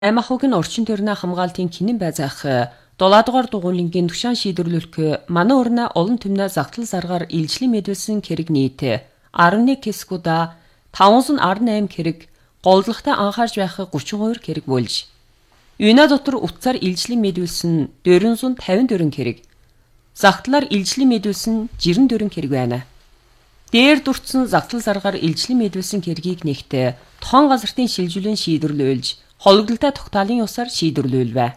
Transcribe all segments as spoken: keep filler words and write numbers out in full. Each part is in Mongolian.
Амь ахуйн орчин тойрны хамгаалтын кинэн байцаах долоо дугаар дугуулингийн тушаан шийдвэрлэлх манай орны олон түмнэ загтал заргаар илжлэн мэдүүлсэн хэрэг нийт арван нэг хэсгүүда таван арван eight хэрэг голдлогтой анхаарч байх гучин two хэрэг болж юуна дотор утсаар илжлэн мэдүүлсэн four fifty four хэрэг загтлаар илжлэн мэдүүлсэн sixty four хэрэг байна. Дээр дурдсан загтал заргаар илжлэн мэдүүлсэн хэргийг нэгтээ тоон газартын шилжүүлэн шийдвэрлүүлж холигдолтой тогтоолын ёсоор шийдвэрлүүлвэ.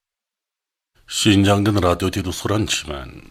Шинжангын радио тусгаранчман.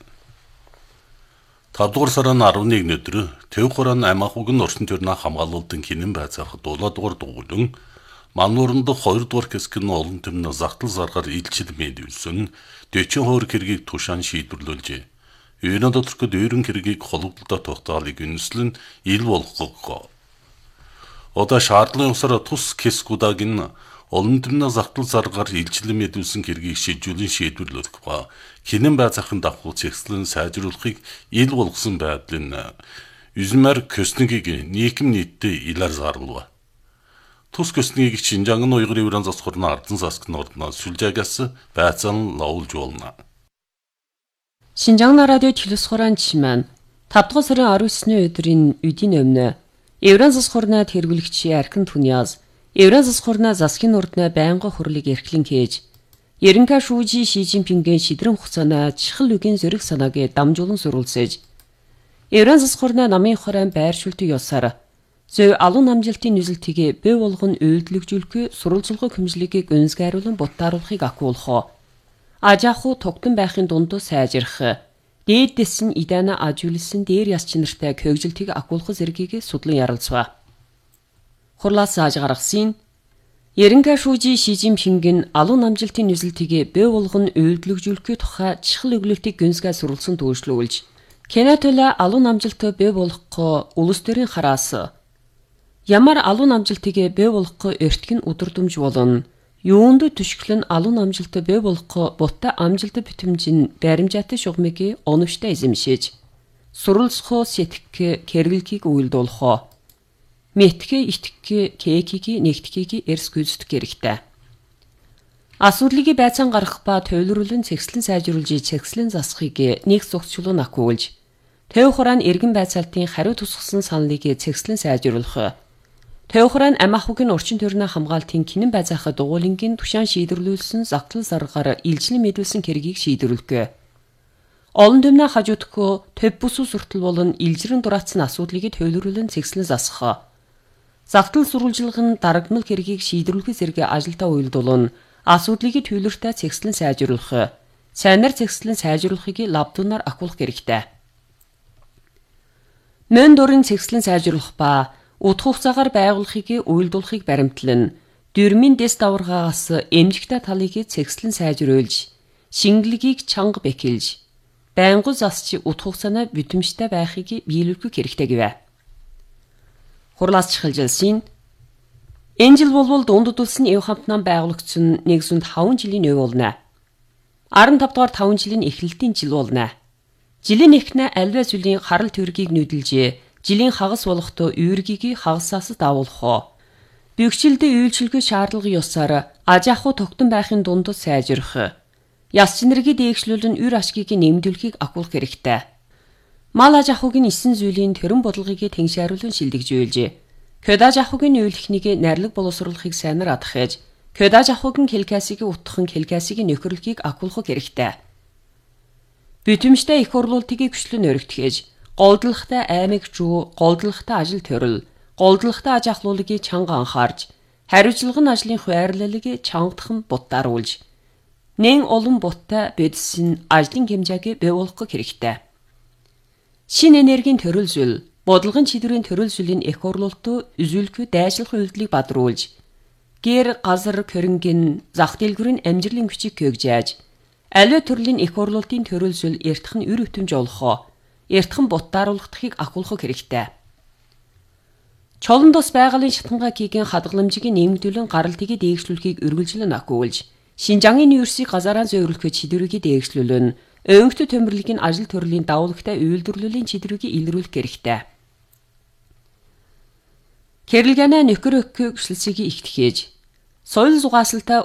five дугаар сарын eleven-ний өдөр Төв хорон амь ахуйн орчин тойрны хамгаалалтын кинэн байцаах долоо дугаар дугуулин манууранд two дугаар хэсгийн олон түмний загтал заргаар илчил мэдүүлсэн forty two хэргийг тушаан шийдвэрлүүлжээ. Юуна доторх дөрвөн хэргийг холигдолтой тогтоолыг үнэлсэн ил болгох. Одоо шаардлын ёсоор тус хэсгүүдэгийн олон түмний загтал заргаар илчлэн мэдүүлсэн хэргийг шийдвэрлэн шийдвэрлэх ба кинэн байцаахын давхуу цэгцлэн сайжруулахыг ил болгосон байдлын Үзмэр Көснөгийг нийгэм нийтдээ илэр зарлав. Тус Көснөгийг Шинжангын уйгурын өрөөнд засхурна ардсан засгийн ордно сүлжээгээс байцаан лоулж болно. Шинжангын радио телевизхоранч маань five дугаар сарын nineteen-ний өдрийн үдийн өмнө Еврон засхурнаад хэрэглэгч Аркин Түниас Еврон засхурнаа засгийн ордны байнгын хурлыг эрхлэн хийж Ерөнхий шүүжи Ши Жинпингийн шидрэн хугацааны чихэл үгийн зэрэг санааг дамжуулан сурвалжиж Еврон засхурнаа намын хорон байршуултын ёсоор зөв алуун намжилтын нүзэлтийг бий болгон үйлдэлжүүлэх сурвалжлагын хэмжлэгийг өнсгайруулан буттааруулахыг акуулах. Ажааху тогтон байхын дунд сайжрах. Дээддэс нь идэна ажуулсан дээр яс чинартай көгжилтийг акуулах зэргийг судлан ярилцва. Хурлаас зааж гаргасан Ерөнхий шүүжи Ши Жинпингийн алуун намжилтын нүзэлтийг бий болгон үйлдэлжүүлэх тухай чихэл өглөлтийг гүнзгий сурвалжсан төвшлүүлж Кенатола алуун намжилтыг бий болгох улс төрийн хараас ямар алуун намжилтыг бий болгох эртгэн өдөрдөмж болно. Юунд түшгэлэн алуун намжилтыг бий болгох бутта амжилт битэмжин баримжаатай шугмыг оновчтой эзэмшиж сурвалжлах сэтгэх хэрэглэгийг үйлдүүлэх. Мэтгэ итгэх кекиги нэгтгэхийг эрс гүйцэтгэх хэрэгтэй. Асуудлыг байцаан гаргах ба төлөвлөрүүлэн цэгцлэн сайжруулж цэгцлэн засахыг нэг зохицуулан акуулж Төв хорон эргэн байцаалтын хариу тусгасан саналыг цэгцлэн сайжруулах. Төв хорон амь ахуйн орчин тойрны хамгаалтын кинэн байцаах дугуулингийн тушаан шийдвэрлүүлсэн загтал заргаар илжлэн мэдүүлсэн хэргийг шийдвэрлэх. Олон түмний хажуудгүй төв бүс сүртэл болон илжрэн дураацсан асуудлыг төлөвлөрүүлэн цэгцлэн засах. Загтал сурвалжлагын дарагмал хэргийг шийдвэрлэх зэрэг ажилдаа уйлдуулна. Асуудлыг төлөвлөртэй цэгцлэн сайжруулах. Сайнаар цэгцлэн сайжруулахыг лабдунаар акуулах хэрэгтэй. Мөн дурын цэгцлэн сайжруулах ба удах хугацаагаар байгуулахыг уйлдуулахыг баримтлан дөрмийн дэс даваргаагаас эмжигтэй талыг цэгцлэн сайжруулж шингэлгийг чанга бэхэлж байнгу засч удах хугацааны бүтэмжтэй байхыг биелүүлэх хэрэгтэй гэвэ. Хурлаас чиглэлсэн энэ жил болвол дунддулсан эв хамтнаа байгуулагдсан one hundred five жилийн өв болно. fifty-five дугаар five жилийн эхлэлтийн жил болно. Жилийн эхнэ альва зүйлийн харал төргийг нүүдэлж жилийн хагас болохтой үүргийг хагасаас давуулах. Бэгшилдээ үйлчлэгээ шаардлага ёсоор ажааху тогтон байхын дунд сайжрах. Яс чинэргийг дээгшлүүлэн үр ашгийг нэмэгдүүлэхийг акуулах хэрэгтэй. Мал аж ахуйн эсэн зүйлийн төрөн бодлогыг тэншааруулан шилдэгжүүлж, кодаж ахуйн үйлхнийг найрлаг боловсруулахыг сайнаар адахж, кодаж ахуйн хэлкасыг утхан хэлкасыг нөхөрлөхийг акуулах хэрэгтэй. Бүтэмжтэй их орлуултыг хүчлэн өргөтгөж, голдлохтой аймаг жуу, голдлохтой ажил төрөл, голдлохтой аж ахлуулыг чанга анхаарж, хариуцлагын ажлын хуваарлалыг чангадхан буттааруулж, нэн олон буттай бодисын ажлын хэмжээг бий болгох хэрэгтэй. Шин энергийн төрөл зүйл, бодлогын чидрийн төрөл зүйлийн их орлуултуу үзүүлэх дайшлах үйлдэлийг бадруулж, гэр газар хөрөнгөн зах дэлгүүрийн амжилтын хүчийг көгжээж, аливаа төрлийн их орлуултын төрөл зүйл эртхэн үр өтөмж олохоо, эртхэн буттааруулахыг акуулах хэрэгтэй. Чолон тус байгалийн шатангаа кигийн хадгаламжийг нэмэгдүүлэн гаралтыг дээгшлүүлэхийг үргэлжлэн акуулж, Шинжангын университийг газараа зөвөрлөх чидрүүгийг дээгшлүүлэн өнгөт төмөрлөгийн ажил төрлийн давуулагтай үйлдвэрлэлийн чидрүүгийг илрүүлэх хэрэгтэй. Хэрэлгэнэ нөхөр өгөх гүшлэлцгийг ихтгэж Соёл зугаасалтай